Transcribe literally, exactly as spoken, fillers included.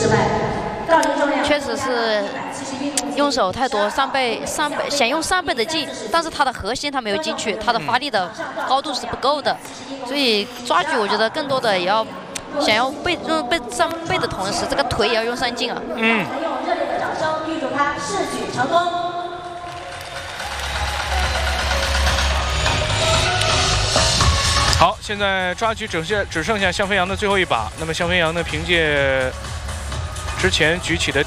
确实是用手太多，三倍三倍想用三倍的劲，但是他的核心他没有进去，他的发力的高度是不够的，所以抓举我觉得更多的也要想要背用背上背的同时，这个腿也要用上劲啊。 嗯。 用热烈的掌声预祝他试举成功。 好，现在抓举只剩只剩下向飞扬的最后一把。那么向飞扬呢，凭借之前举起的